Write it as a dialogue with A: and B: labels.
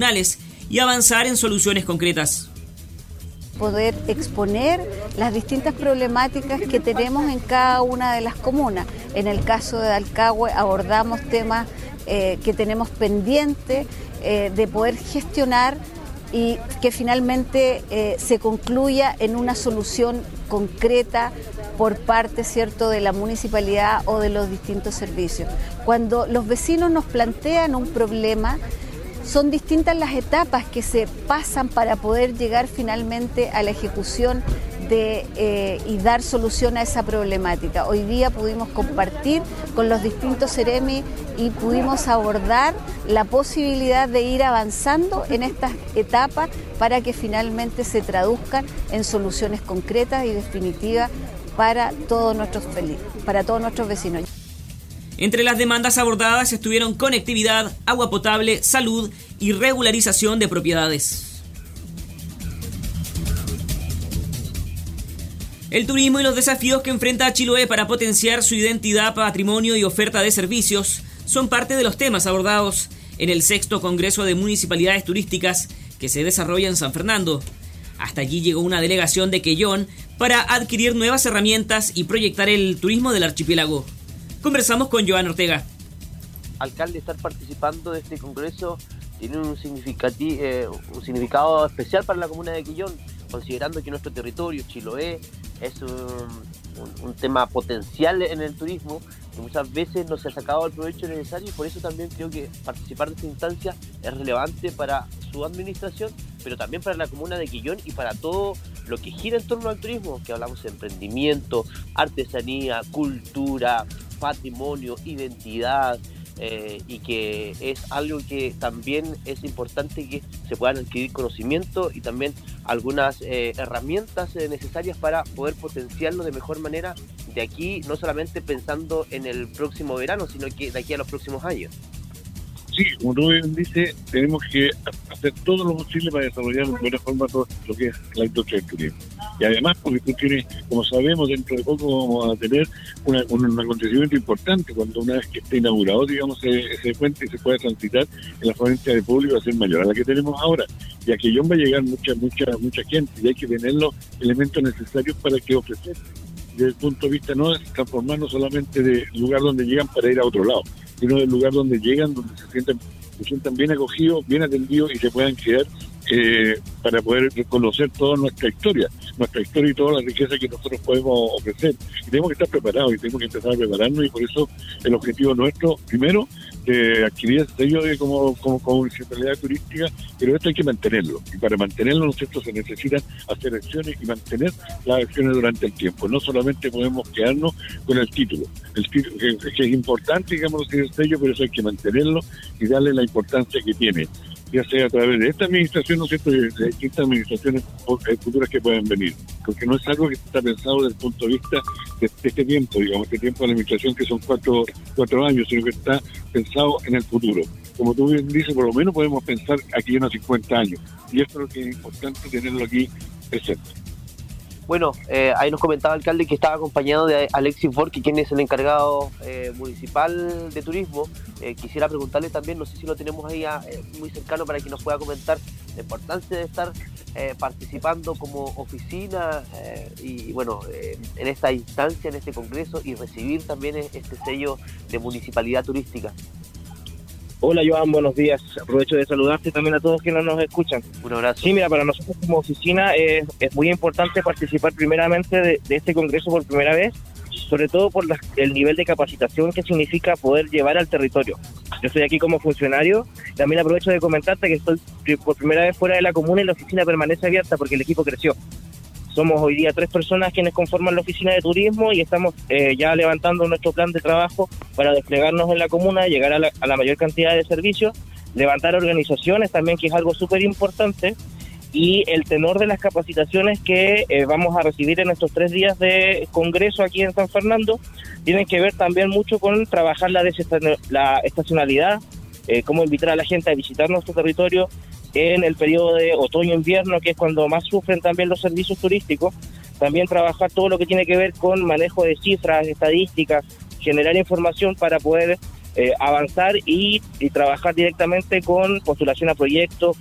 A: regionales y avanzar en soluciones concretas.
B: Poder exponer las distintas problemáticas que tenemos en cada una de las comunas. En el caso de Alcagüe abordamos temas que tenemos pendientes de poder gestionar y que finalmente se concluya en una solución concreta por parte, ¿cierto?, de la municipalidad o de los distintos servicios. Cuando los vecinos nos plantean un problema, son distintas las etapas que se pasan para poder llegar finalmente a la ejecución y dar solución a esa problemática. Hoy día pudimos compartir con los distintos Ceremi y pudimos abordar la posibilidad de ir avanzando en estas etapas para que finalmente se traduzcan en soluciones concretas y definitivas para todos nuestros vecinos.
A: Entre las demandas abordadas estuvieron conectividad, agua potable, salud y regularización de propiedades. El turismo y los desafíos que enfrenta Chiloé para potenciar su identidad, patrimonio y oferta de servicios son parte de los temas abordados en el 6º Congreso de Municipalidades Turísticas que se desarrolla en San Fernando. Hasta allí llegó una delegación de Quellón para adquirir nuevas herramientas y proyectar el turismo del archipiélago. Conversamos con Joan Ortega.
C: Alcalde, estar participando de este congreso tiene un significado especial para la comuna de Quellón, considerando que nuestro territorio, Chiloé, es un tema potencial en el turismo que muchas veces no se ha sacado el provecho necesario, y por eso también creo que participar de esta instancia es relevante para su administración, pero también para la comuna de Quellón y para todo lo que gira en torno al turismo, que hablamos de emprendimiento, artesanía, cultura, patrimonio, identidad, y que es algo que también es importante que se puedan adquirir conocimiento y también algunas herramientas necesarias para poder potenciarlo de mejor manera de aquí, no solamente pensando en el próximo verano, sino que de aquí a los próximos años.
D: Sí, como tú bien dices, tenemos que hacer todo lo posible para desarrollar de buena forma todo lo que es la industria del turismo. Y además, porque tú tienes, como sabemos, dentro de poco vamos a tener un acontecimiento importante cuando una vez que esté inaugurado, digamos, ese puente y se pueda transitar en la afluencia de público va a ser mayor a la que tenemos ahora. Y a Quellón va a llegar mucha gente y hay que tener los elementos necesarios para que ofrecer. Desde el punto de vista no es transformarnos solamente del lugar donde llegan para ir a otro lado, sino del lugar donde llegan, donde se sientan bien acogidos, bien atendidos y se puedan quedar para poder conocer toda nuestra historia y toda la riqueza que nosotros podemos ofrecer. Y tenemos que estar preparados y tenemos que empezar a prepararnos, y por eso el objetivo nuestro, primero, adquirir el sello como municipalidad turística, pero esto hay que mantenerlo, y para mantenerlo, ¿no es cierto?, se necesitan hacer acciones y mantener las acciones durante el tiempo. No solamente podemos quedarnos con el título que es importante, digamos, el sello, pero eso hay que mantenerlo y darle la importancia que tiene, ya sea a través de esta administración, ¿no es cierto?, de distintas administraciones futuras que pueden venir, porque no es algo que está pensado desde el punto de vista de este tiempo, digamos, este tiempo de la administración que son cuatro años, sino que está pensado en el futuro. Como tú bien dices, por lo menos podemos pensar aquí en unos 50 años, y esto es lo que es importante tenerlo aquí presente.
C: Bueno, ahí nos comentaba el alcalde que estaba acompañado de Alexis Borque, quien es el encargado municipal de turismo. Quisiera preguntarle también, no sé si lo tenemos ahí muy cercano para que nos pueda comentar la importancia de estar participando como oficina y bueno, en esta instancia, en este congreso, y recibir también este sello de municipalidad turística.
E: Hola Joan, buenos días. Aprovecho de saludarte también a todos quienes nos escuchan.
C: Un abrazo.
E: Sí, mira, para nosotros como oficina es muy importante participar primeramente de este congreso por primera vez, sobre todo por el nivel de capacitación que significa poder llevar al territorio. Yo estoy aquí como funcionario, también aprovecho de comentarte que estoy por primera vez fuera de la comuna y la oficina permanece abierta porque el equipo creció. Somos hoy día 3 personas quienes conforman la oficina de turismo y estamos ya levantando nuestro plan de trabajo para desplegarnos en la comuna, llegar a la mayor cantidad de servicios, levantar organizaciones también, que es algo súper importante, y el tenor de las capacitaciones que vamos a recibir en estos 3 días de congreso aquí en San Fernando tienen que ver también mucho con trabajar la estacionalidad, cómo invitar a la gente a visitar nuestro territorio en el periodo de otoño-invierno, que es cuando más sufren también los servicios turísticos. También trabajar todo lo que tiene que ver con manejo de cifras, estadísticas, generar información para poder avanzar y trabajar directamente con postulación a proyectos,